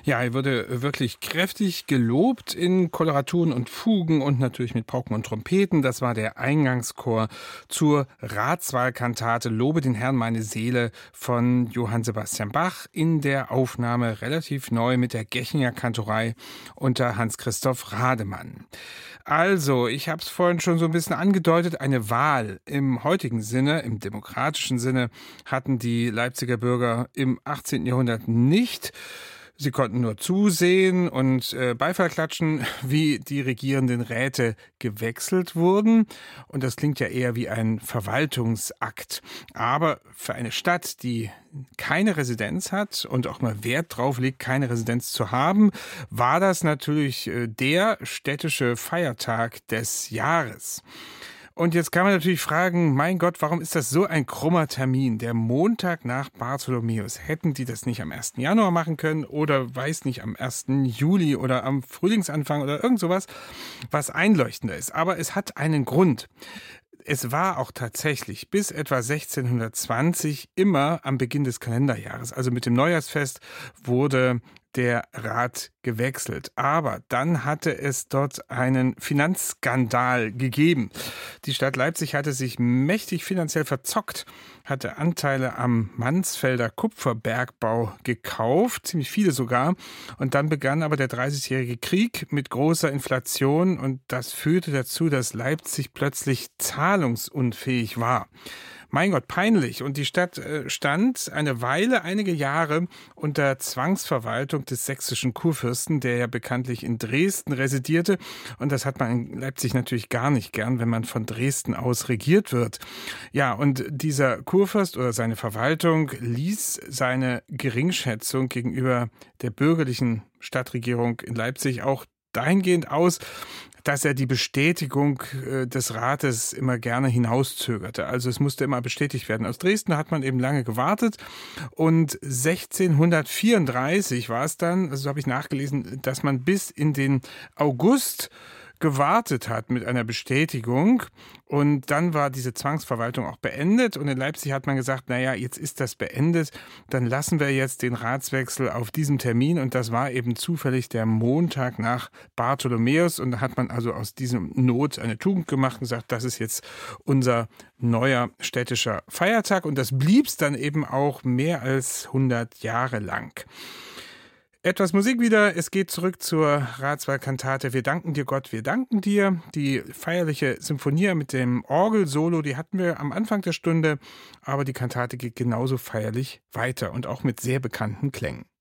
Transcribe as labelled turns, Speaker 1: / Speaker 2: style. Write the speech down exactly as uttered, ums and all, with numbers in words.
Speaker 1: Ja, er wurde wirklich kräftig gelobt in Koloraturen und Fugen und natürlich mit Pauken und Trompeten. Das war der Eingangschor zur Ratswahlkantate Lobe den Herrn meine Seele von Johann Sebastian Bach in der Aufnahme relativ neu mit der Gechinger Kantorei unter Hans-Christoph Rademann. Also, ich habe es vorhin schon so ein bisschen angedeutet, eine Wahl im heutigen Sinne, im demokratischen Sinne, hatten die Leipziger Bürger im achtzehnten Jahrhundert nicht. Sie konnten nur zusehen und äh, Beifall klatschen, wie die regierenden Räte gewechselt wurden. Und das klingt ja eher wie ein Verwaltungsakt. Aber für eine Stadt, die keine Residenz hat und auch mal Wert drauf legt, keine Residenz zu haben, war das natürlich äh, der städtische Feiertag des Jahres. Und jetzt kann man natürlich fragen, mein Gott, warum ist das so ein krummer Termin? Der Montag nach Bartholomäus. Hätten die das nicht am ersten Januar machen können oder weiß nicht, am ersten Juli oder am Frühlingsanfang oder irgend sowas, was einleuchtender ist. Aber es hat einen Grund. Es war auch tatsächlich bis etwa sechzehnhundertzwanzig immer am Beginn des Kalenderjahres, also mit dem Neujahrsfest, wurde der Rat gewechselt. Aber dann hatte es dort einen Finanzskandal gegeben. Die Stadt Leipzig hatte sich mächtig finanziell verzockt, hatte Anteile am Mansfelder Kupferbergbau gekauft, ziemlich viele sogar. Und dann begann aber der Dreißigjährige Krieg mit großer Inflation und das führte dazu, dass Leipzig plötzlich zahlungsunfähig war. Mein Gott, peinlich. Und die Stadt stand eine Weile, einige Jahre unter Zwangsverwaltung des sächsischen Kurfürsten, der ja bekanntlich in Dresden residierte. Und das hat man in Leipzig natürlich gar nicht gern, wenn man von Dresden aus regiert wird. Ja, und dieser Kurfürst oder seine Verwaltung ließ seine Geringschätzung gegenüber der bürgerlichen Stadtregierung in Leipzig auch dahingehend aus, dass er die Bestätigung äh, des Rates immer gerne hinauszögerte. Also es musste immer bestätigt werden. Aus Dresden hat man eben lange gewartet und sechzehnhundertvierunddreißig war es dann, also so habe ich nachgelesen, dass man bis in den August gewartet hat mit einer Bestätigung und dann war diese Zwangsverwaltung auch beendet und in Leipzig hat man gesagt, naja, jetzt ist das beendet, dann lassen wir jetzt den Ratswechsel auf diesem Termin und das war eben zufällig der Montag nach Bartholomäus und da hat man also aus diesem Not eine Tugend gemacht und gesagt, das ist jetzt unser neuer städtischer Feiertag und das blieb's dann eben auch mehr als hundert Jahre lang. Etwas Musik wieder. Es geht zurück zur Ratswahlkantate Wir danken dir, Gott, wir danken dir. Die feierliche Symphonie mit dem Orgelsolo, die hatten wir am Anfang der Stunde, aber die Kantate geht genauso feierlich weiter und auch mit sehr bekannten Klängen.